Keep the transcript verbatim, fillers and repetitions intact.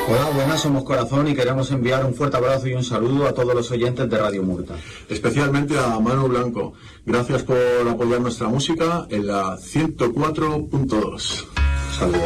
Hola, buenas, somos Corazón y queremos enviar un fuerte abrazo y un saludo a todos los oyentes de Radio Murta. Especialmente a Manu Blanco. Gracias por apoyar nuestra música en la ciento cuatro punto dos. Saludos.